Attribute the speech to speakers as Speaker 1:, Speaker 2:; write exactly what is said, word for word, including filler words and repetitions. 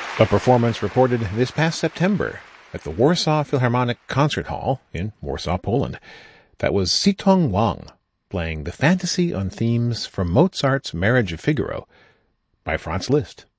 Speaker 1: A performance recorded this past September at the Warsaw Philharmonic Concert Hall in Warsaw, Poland. That was Sitong Wang playing the fantasy on themes from Mozart's Marriage of Figaro by Franz Liszt.